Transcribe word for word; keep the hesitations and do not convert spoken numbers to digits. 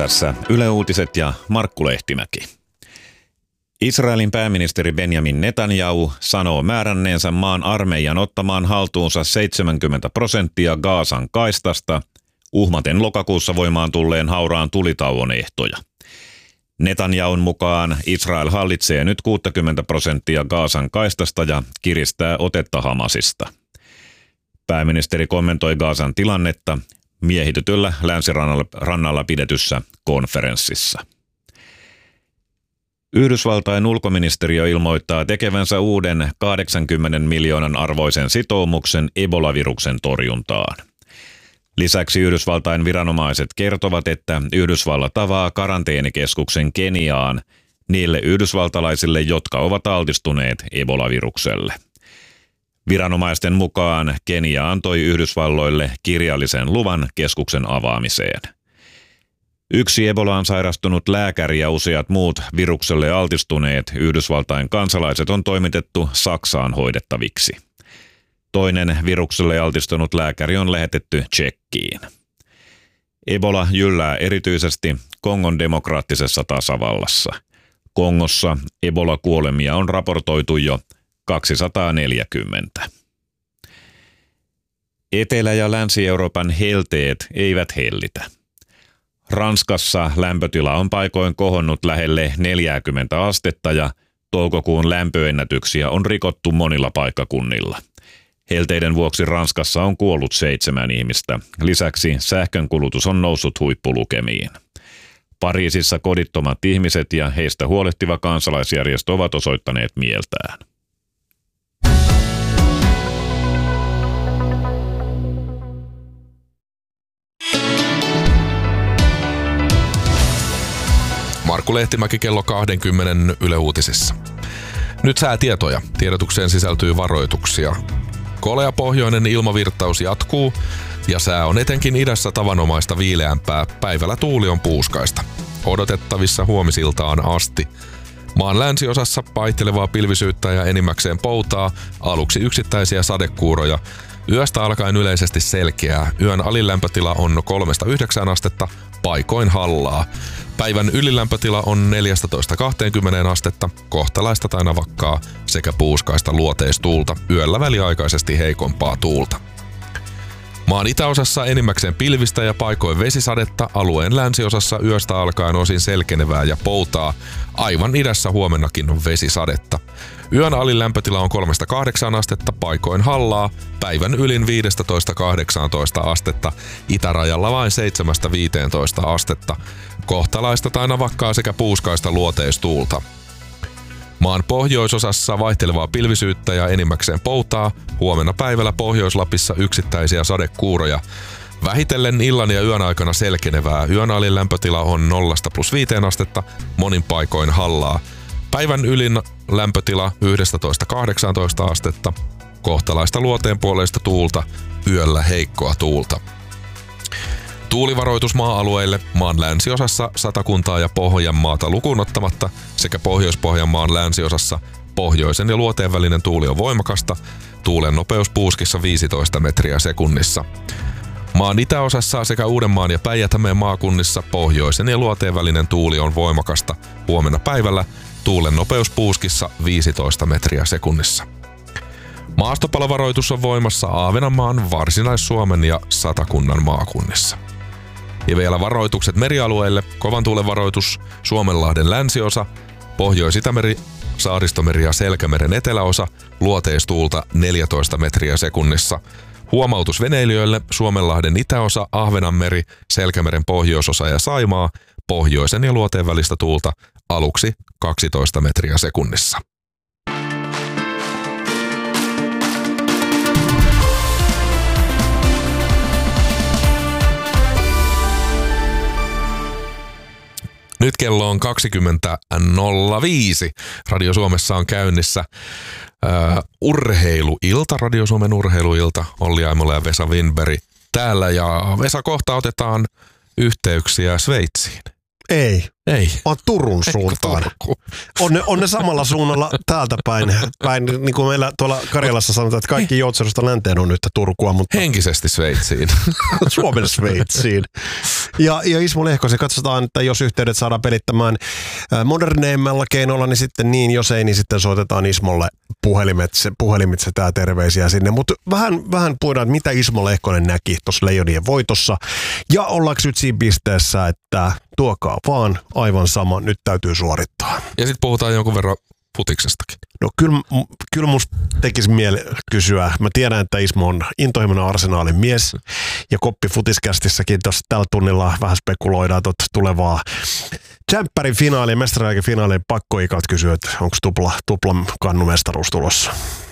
Tässä Yle Uutiset ja Markku Lehtimäki. Israelin pääministeri Benjamin Netanyahu sanoo määränneensä maan armeijan ottamaan haltuunsa seitsemänkymmentä prosenttia Gazan kaistasta uhmaten lokakuussa voimaan tulleen hauraan tulitauon ehtoja. Netanyahun mukaan Israel hallitsee nyt kuusikymmentä prosenttia Gazan kaistasta ja kiristää otetta Hamasista. Pääministeri kommentoi Gazan tilannetta miehitetyllä länsirannalla pidetyssä konferenssissa. Yhdysvaltain ulkoministeriö ilmoittaa tekevänsä uuden kahdeksankymmenen miljoonan arvoisen sitoumuksen Ebola-viruksen torjuntaan. Lisäksi Yhdysvaltain viranomaiset kertovat, että Yhdysvallat avaa karanteenikeskuksen Keniaan niille yhdysvaltalaisille, jotka ovat altistuneet Ebola-virukselle. Viranomaisten mukaan Kenia antoi Yhdysvalloille kirjallisen luvan keskuksen avaamiseen. Yksi Ebolaan sairastunut lääkäri ja useat muut virukselle altistuneet Yhdysvaltain kansalaiset on toimitettu Saksaan hoidettaviksi. Toinen virukselle altistunut lääkäri on lähetetty Tšekkiin. Ebola jyllää erityisesti Kongon demokraattisessa tasavallassa. Kongossa Ebola-kuolemia on raportoitu jo kaksisataaneljäkymmentä. Etelä- ja Länsi-Euroopan helteet eivät hellitä. Ranskassa lämpötila on paikoin kohonnut lähelle neljäkymmentä astetta ja toukokuun lämpöennätyksiä on rikottu monilla paikkakunnilla. Helteiden vuoksi Ranskassa on kuollut seitsemän ihmistä. Lisäksi sähkönkulutus on noussut huippulukemiin. Pariisissa kodittomat ihmiset ja heistä huolehtiva kansalaisjärjestö ovat osoittaneet mieltään. Markku Lehtimäki kello kaksikymmentä Yle Uutisissa. Nyt säätietoja. Tiedotukseen sisältyy varoituksia. Kolea pohjoinen ilmavirtaus jatkuu ja sää on etenkin idässä tavanomaista viileämpää. Päivällä tuuli on puuskaista. Odotettavissa huomisiltaan asti. Maan länsiosassa vaihtelevaa pilvisyyttä ja enimmäkseen poutaa, aluksi yksittäisiä sadekuuroja. Yöstä alkaen yleisesti selkeää. Yön alilämpötila on kolmesta yhdeksään astetta, paikoin hallaa. Päivän ylilämpötila on neljätoista kaksikymmentä astetta, kohtalaista tai navakkaa sekä puuskaista luoteistuulta, yöllä väliaikaisesti heikompaa tuulta. Maan itäosassa enimmäkseen pilvistä ja paikoin vesisadetta, alueen länsiosassa yöstä alkaen osin selkenevää ja poutaa. Aivan idässä huomennakin on vesisadetta. Yön alilämpötila on kolmesta kahdeksaan astetta, paikoin hallaa, päivän ylin viisitoista kahdeksantoista astetta, itärajalla vain seitsemästä viiteentoista astetta, kohtalaista tai navakkaa sekä puuskaista luoteistuulta. Maan pohjoisosassa vaihtelevaa pilvisyyttä ja enimmäkseen poutaa, huomenna päivällä Pohjois-Lapissa yksittäisiä sadekuuroja. Vähitellen illan ja yön aikana selkenevää, yön alilämpötila on nollasta plus viiteen astetta, monin paikoin hallaa. Päivän ylin lämpötila yksitoista kahdeksantoista astetta, kohtalaista luoteenpuoleista tuulta, yöllä heikkoa tuulta. Tuulivaroitus maa-alueille maan länsiosassa Satakuntaa ja Pohjanmaata lukuun ottamatta sekä Pohjois-Pohjanmaan länsiosassa pohjoisen ja luoteen välinen tuuli on voimakasta, tuulen nopeus puuskissa viisitoista metriä sekunnissa. Maan itäosassa sekä Uudenmaan ja Päijät-Hämeen maakunnissa pohjoisen ja luoteen välinen tuuli on voimakasta, huomenna päivällä tuulen nopeus puuskissa viisitoista metriä sekunnissa. Maastopalovaroitus on voimassa Ahvenanmaan, Varsinais-Suomen ja Satakunnan maakunnissa. Ja vielä varoitukset merialueille, kovan tuulen varoitus Suomenlahden länsiosa, Pohjois-Itämeri, Saaristomeri ja Selkämeren eteläosa, luoteistuulta neljätoista metriä sekunnissa. Huomautus veneilijöille Suomenlahden itäosa, Ahvenanmeri, Selkämeren pohjoisosa ja Saimaa, pohjoisen ja luoteen välistä tuulta, aluksi kaksitoista metriä sekunnissa. Nyt kello on kaksikymmentä nolla viisi. Radio Suomessa on käynnissä uh, urheiluilta, Radio Suomen urheiluilta. Olli Aimola ja Vesa Winberg täällä. Ja Vesa, kohta otetaan yhteyksiä Sveitsiin. Ei. Ei. On Turun suuntaan. On ne, on ne samalla suunnalla täältä päin. päin. Niin kuin meillä tuolla Karjalassa sanotaan, että kaikki Joutserosta länteen on nyt Turkua. Mutta henkisesti Sveitsiin. Suomen Sveitsiin. Ja, ja Ismo Lehkosen katsotaan, että jos yhteydet saadaan pelittämään moderneimmalla keinolla, niin sitten niin, jos ei, niin sitten soitetaan Ismolle puhelimitse, puhelimitse tää terveisiä sinne. Mutta vähän, vähän puhutaan, että mitä Ismo Lehkonen näki tuossa Leijonien voitossa. Ja ollaanko nyt siinä pisteessä, että tuokaa vaan aivan sama, nyt täytyy suorittaa. Ja sitten puhutaan jonkun verran futiksestakin. No kyllä, kyllä musta tekisi mieli kysyä. Mä tiedän, että Ismo on intohimoinen Arsenaalin mies. Ja Koppi Futiskästissäkin tuossa tällä tunnilla vähän spekuloidaan tuota tulevaa Jämppärin finaali, mestarijälkeen finaalin pakko ikalta kysyä, että onko tupla, tupla kannumestaruus tulossa.